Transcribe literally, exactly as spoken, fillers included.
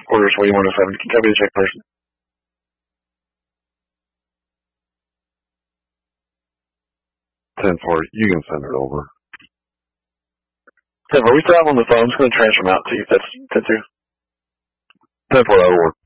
Quarters, Wayne one oh seven. Copy the check person. ten four, you can send it over. ten four, we still have on the phone. I'm just going to transfer them out to you if that's ten two. ten four, that'll work.